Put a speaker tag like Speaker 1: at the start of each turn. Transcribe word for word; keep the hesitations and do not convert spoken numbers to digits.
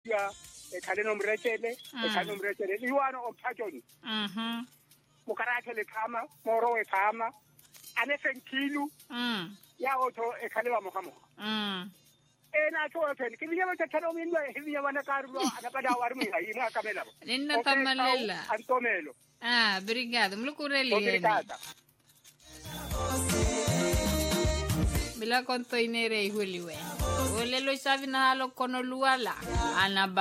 Speaker 1: ya ekhale nomretshele ekhale nomretshele iwano okuthathoni
Speaker 2: mhm
Speaker 1: mukarathe le khama moro we khama ane fenkilu
Speaker 2: mm
Speaker 1: ya otho ekhale wa mogamo
Speaker 2: mm
Speaker 1: ena tho phela ke biya ba thalo minwa e biya bana karulo ana kada wa ri ya ina kamela ba
Speaker 2: nina tamalela
Speaker 1: antomelo
Speaker 2: ah obrigado mlukureli
Speaker 1: obrigada
Speaker 2: bila konto inere ihuli we olelo savina lo kono luala ana